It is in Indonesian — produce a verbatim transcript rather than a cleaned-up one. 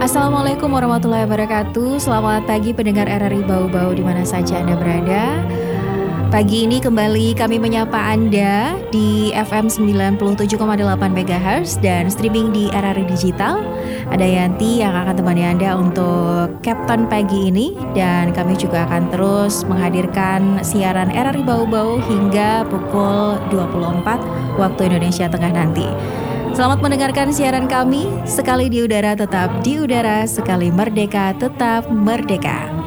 Assalamualaikum warahmatullahi wabarakatuh. Selamat pagi pendengar R R I Bau-Bau di mana saja Anda berada. Pagi ini kembali kami menyapa Anda di F M sembilan puluh tujuh koma delapan MHz dan streaming di R R I Digital. Ada Yanti yang akan temani Anda untuk Captain pagi ini, dan kami juga akan terus menghadirkan siaran R R I Bau-Bau hingga pukul dua puluh empat waktu Indonesia Tengah nanti. Selamat mendengarkan siaran kami. Sekali di udara tetap di udara, sekali merdeka tetap merdeka.